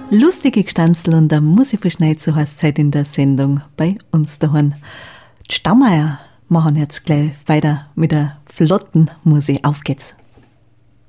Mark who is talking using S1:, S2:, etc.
S1: Lustige Gstanzl und der Musikverschneid, so heißt es heute in der Sendung bei uns daheim. Die Stammeier machen jetzt gleich weiter mit der flotten Musik. Auf geht's!